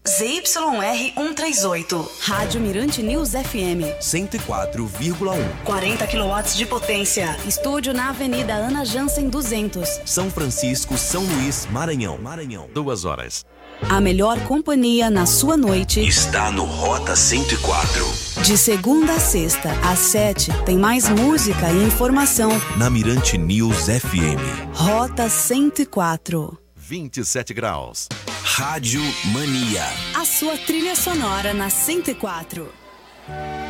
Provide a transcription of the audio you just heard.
ZYR 138. Rádio Mirante News FM 104,1. 40 kW de potência. Estúdio na Avenida Ana Jansen 200. São Francisco, São Luís, Maranhão. 2 horas. A melhor companhia na sua noite Está no Rota 104. de segunda a sexta, às 7, tem mais música e informação. Na Mirante News FM. Rota 104. 27 graus. Rádio Mania. A sua trilha sonora na 104.